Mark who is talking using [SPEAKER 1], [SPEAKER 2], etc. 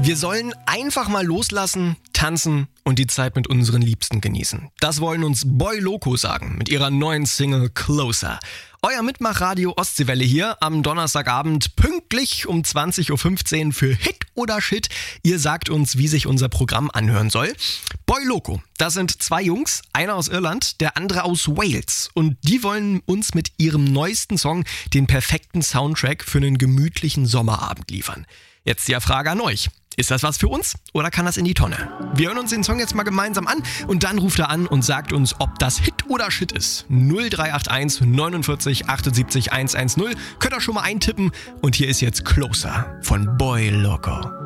[SPEAKER 1] Wir sollen einfach mal loslassen, tanzen und die Zeit mit unseren Liebsten genießen. Das wollen uns Boy Loco sagen mit ihrer neuen Single Closer. Euer Mitmachradio Ostseewelle hier am Donnerstagabend pünktlich um 20.15 Uhr für Hit oder Shit. Ihr sagt uns, wie sich unser Programm anhören soll. Boy Loco, das sind zwei Jungs, einer aus Irland, der andere aus Wales. Und die wollen uns mit ihrem neuesten Song den perfekten Soundtrack für einen gemütlichen Sommerabend liefern. Jetzt die Frage an euch. Ist das was für uns oder kann das in die Tonne? Wir hören uns den Song jetzt mal gemeinsam an und dann ruft er an und sagt uns, ob das Hit oder Shit ist. 0381 49 78 110. Könnt ihr schon mal eintippen und hier ist jetzt Closer von Boy Loco.